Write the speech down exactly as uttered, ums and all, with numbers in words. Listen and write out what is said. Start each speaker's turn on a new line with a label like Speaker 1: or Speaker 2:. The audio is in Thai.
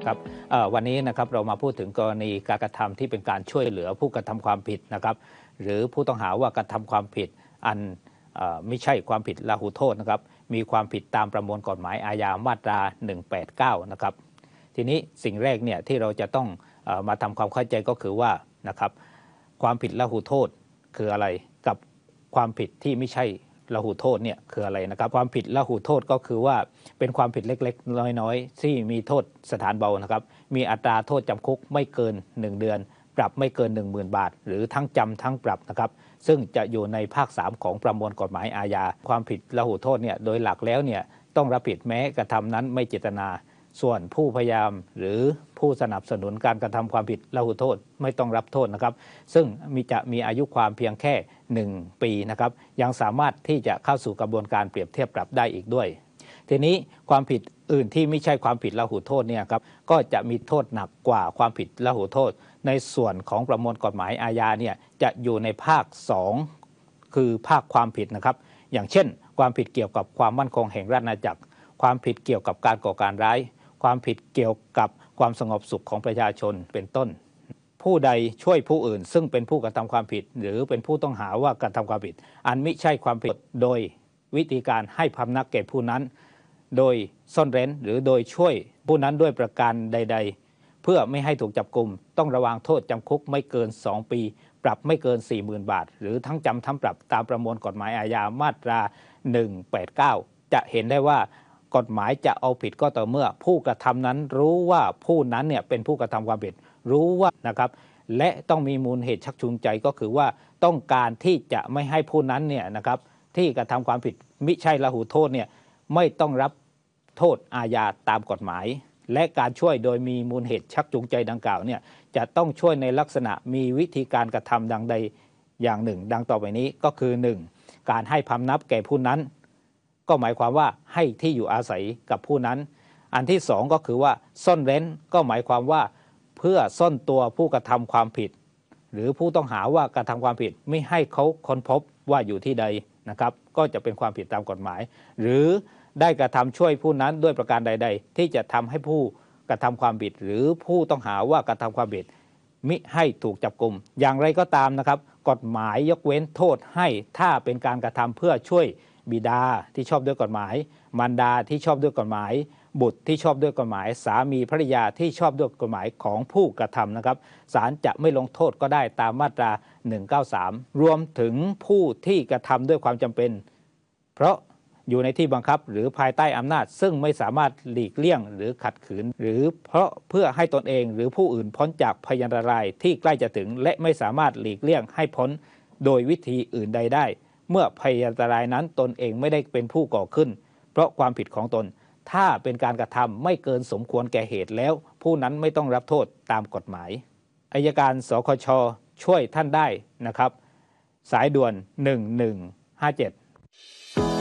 Speaker 1: ครับวันนี้นะครับเรามาพูดถึงกรณีการกระทำที่เป็นการช่วยเหลือผู้กระทำความผิดนะครับหรือผู้ต้องหาว่ากระทำความผิดอันไม่ใช่ความผิดละหุโทษนะครับมีความผิดตามประมวลกฎหมายอาญามาตราหนึ่งแปดเก้านะครับทีนี้สิ่งแรกเนี่ยที่เราจะต้องเอ่อมาทำความเข้าใจก็คือว่านะครับความผิดละหุโทษคืออะไรกับความผิดที่ไม่ใช่ละหุโทษเนี่ยคืออะไรนะครับความผิดละหุโทษก็คือว่าเป็นความผิดเล็กๆน้อยๆที่มีโทษสถานเบานะครับมีอัตราโทษจำคุกไม่เกินหนึ่งเดือนปรับไม่เกิน หนึ่งหมื่น บาทหรือทั้งจำทั้งปรับนะครับซึ่งจะอยู่ในภาคสามของประมวลกฎหมายอาญาความผิดละหุโทษเนี่ยโดยหลักแล้วเนี่ยต้องรับผิดแม้กระทำนั้นไม่เจตนาส่วนผู้พยายามหรือผู้สนับสนุนการกระทำความผิดละหุโทษไม่ต้องรับโทษนะครับซึ่งมีจะมีอายุความเพียงแค่หนึ่งปีนะครับยังสามารถที่จะเข้าสู่กระบวนการเปรียบเทียบปรับได้อีกด้วยทีนี้ความผิดอื่นที่ไม่ใช่ความผิดละหุโทษเนี่ยครับก็จะมีโทษหนักกว่าความผิดละหุโทษในส่วนของประมวลกฎหมายอาญาเนี่ยจะอยู่ในภาคสองคือภาคความผิดนะครับอย่างเช่นความผิดเกี่ยวกับความมั่นคงแห่งราชอาณาจักรความผิดเกี่ยวกับการก่อการร้ายความผิดเกี่ยวกับความสงบสุขของประชาชนเป็นต้นผู้ใดช่วยผู้อื่นซึ่งเป็นผู้กระทำความผิดหรือเป็นผู้ต้องหาว่ากระทำความผิดอันมิใช่ความผิดโดยวิธีการให้พำนักแก่ผู้นั้นโดยซ่อนเร้นหรือโดยช่วยผู้นั้นด้วยประการใดๆเพื่อไม่ให้ถูกจับกุมต้องระวางโทษจำคุกไม่เกินสองปีปรับไม่เกิน สี่หมื่น บาทหรือทั้งจำทั้งปรับตามประมวลกฎหมายอาญามาตราหนึ่งแปดเก้าจะเห็นได้ว่ากฎหมายจะเอาผิดก็ต่อเมื่อผู้กระทำนั้นรู้ว่าผู้นั้นเนี่ยเป็นผู้กระทำความผิดรู้ว่านะครับและต้องมีมูลเหตุชักจูงใจก็คือว่าต้องการที่จะไม่ให้ผู้นั้นเนี่ยนะครับที่กระทำความผิดมิใช่ละหุโทษเนี่ยไม่ต้องรับโทษอาญาตามกฎหมายและการช่วยโดยมีมูลเหตุชักจูงใจดังกล่าวเนี่ยจะต้องช่วยในลักษณะมีวิธีการกระทำดังใดอย่างหนึ่งดังต่อไปนี้ก็คือ หนึ่ง การให้พำนักแก่ผู้นั้นก็หมายความว่าให้ที่อยู่อาศัยกับผู้นั้นอันที่สองก็คือว่าซ่อนเร้นก็หมายความว่าเพื่อซ่อนตัวผู้กระทำความผิดหรือผู้ต้องหาว่ากระทำความผิดไม่ให้เขาค้นพบว่าอยู่ที่ใดนะครับก็จะเป็นความผิดตามกฎหมายหรือได้กระทำช่วยผู้นั้นด้วยประการใดๆที่จะทำให้ผู้กระทำความผิดหรือผู้ต้องหาว่ากระทำความผิดมิให้ถูกจับกุมอย่างไรก็ตามนะครับกฎหมายยกเว้นโทษให้ถ้าเป็นการกระทำเพื่อช่วยบิดาที่ชอบด้วยกฎหมายมารดาที่ชอบด้วยกฎหมายบุตรที่ชอบด้วยกฎหมายสามีภรรยาที่ชอบด้วยกฎหมายของผู้กระทำนะครับศาลจะไม่ลงโทษก็ได้ตามมาตราหนึ่งเก้าสามรวมถึงผู้ที่กระทำด้วยความจำเป็นเพราะอยู่ในที่บังคับหรือภายใต้อำนาจซึ่งไม่สามารถหลีกเลี่ยงหรือขัดขืนหรือเพราะเพื่อให้ตนเองหรือผู้อื่นพ้นจากพยันตรายที่ใกล้จะถึงและไม่สามารถหลีกเลี่ยงให้พ้นโดยวิธีอื่นใดได้เมื่อพยันตรายนั้นตนเองไม่ได้เป็นผู้ก่อขึ้นเพราะความผิดของตนถ้าเป็นการกระทำไม่เกินสมควรแก่เหตุแล้วผู้นั้นไม่ต้องรับโทษตามกฎหมายอัยการสคช.ช่วยท่านได้นะครับสายด่วนหนึ่งหนึ่งห้าเจ็ด